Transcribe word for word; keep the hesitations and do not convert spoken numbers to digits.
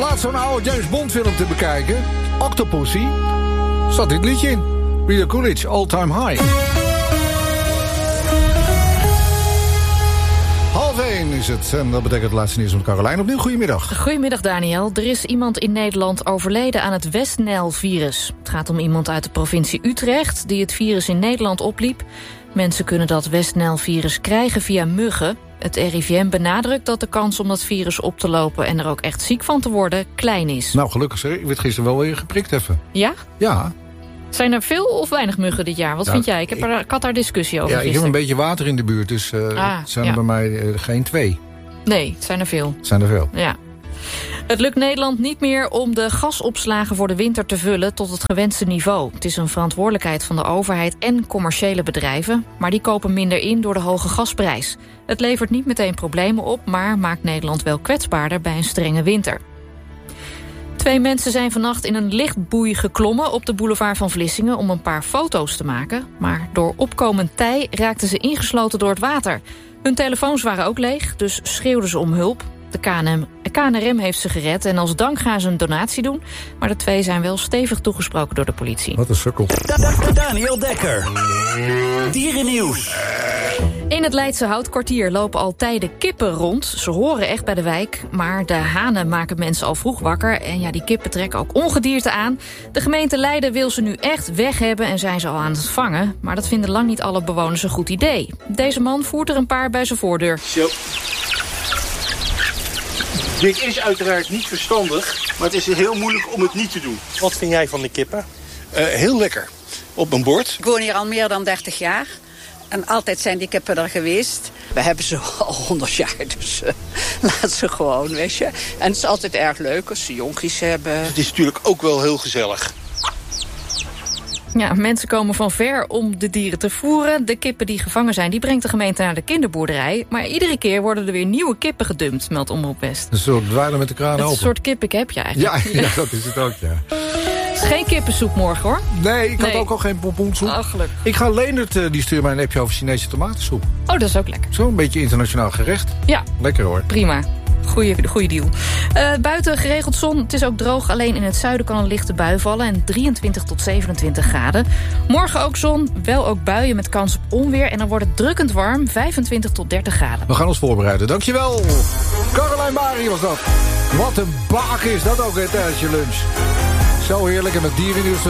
laatst zo'n oude James Bond film te bekijken. Octopussy. Zat dit liedje in. Rita Coolidge, All Time High. Half één is het. En dat betekent het laatste nieuws van Carolijn. Opnieuw, goedemiddag. Goedemiddag, Daniel. Er is iemand in Nederland overleden aan het West-Nijl-virus. Het gaat om iemand uit de provincie Utrecht die het virus in Nederland opliep. Mensen kunnen dat West-Nijl-virus krijgen via muggen. Het R I V M benadrukt dat de kans om dat virus op te lopen en er ook echt ziek van te worden klein is. Nou, gelukkig zeg. Ik werd gisteren wel weer geprikt even. Ja? Ja. Zijn er veel of weinig muggen dit jaar? Wat ja, vind jij? Ik, heb er, ik had daar discussie over. Ja, ik gisteren. heb een beetje water in de buurt, dus uh, ah, het zijn ja. er bij mij uh, geen twee. Nee, het zijn er veel. Het zijn er veel. Ja. Het lukt Nederland niet meer om de gasopslagen voor de winter te vullen tot het gewenste niveau. Het is een verantwoordelijkheid van de overheid en commerciële bedrijven, maar die kopen minder in door de hoge gasprijs. Het levert niet meteen problemen op, maar maakt Nederland wel kwetsbaarder bij een strenge winter. Twee mensen zijn vannacht in een lichtboei geklommen op de boulevard van Vlissingen om een paar foto's te maken. Maar door opkomend tij raakten ze ingesloten door het water. Hun telefoons waren ook leeg, dus schreeuwden ze om hulp. De K N R M heeft ze gered en als dank gaan ze een donatie doen. Maar de twee zijn wel stevig toegesproken door de politie. Wat een sukkel. Daniel Dekker. Dierennieuws. In het Leidse Houtkwartier lopen al tijden kippen rond. Ze horen echt bij de wijk, maar de hanen maken mensen al vroeg wakker. En ja, die kippen trekken ook ongedierte aan. De gemeente Leiden wil ze nu echt weg hebben en zijn ze al aan het vangen. Maar dat vinden lang niet alle bewoners een goed idee. Deze man voert er een paar bij zijn voordeur. Zo. Dit is uiteraard niet verstandig, maar het is heel moeilijk om het niet te doen. Wat vind jij van de kippen? Uh, heel lekker. Op mijn bord. Ik woon hier al meer dan dertig jaar. En altijd zijn die kippen er geweest. We hebben ze al honderd jaar, dus uh, laat ze gewoon, weet je. En het is altijd erg leuk als ze jonkies hebben. Het is natuurlijk ook wel heel gezellig. Ja, mensen komen van ver om de dieren te voeren. De kippen die gevangen zijn, die brengt de gemeente naar de kinderboerderij. Maar iedere keer worden er weer nieuwe kippen gedumpt, meldt Omroep West. Een soort dweilen met de kraan open. Een soort kippik heb je eigenlijk. Ja, ja, dat is het ook, ja. Het is geen kippensoep morgen, hoor. Nee, ik had Nee. ook al geen pompoensoep. Oh, gelukkig. Ik ga Leendert, uh, die stuurt mij een appje over Chinese tomatensoep. Oh, dat is ook lekker. Zo'n beetje internationaal gerecht. Ja, Lekker hoor. prima. Goeie, goeie deal. Uh, buiten geregeld zon. Het is ook droog. Alleen in het zuiden kan een lichte bui vallen. En drieëntwintig tot zevenentwintig graden. Morgen ook zon. Wel ook buien met kans op onweer. En dan wordt het drukkend warm. vijfentwintig tot dertig graden. We gaan ons voorbereiden. Dankjewel. Carolijn Bari was dat. Wat een baak is dat ook, hè, tijdens je lunch. Zo heerlijk. En met dierennieuws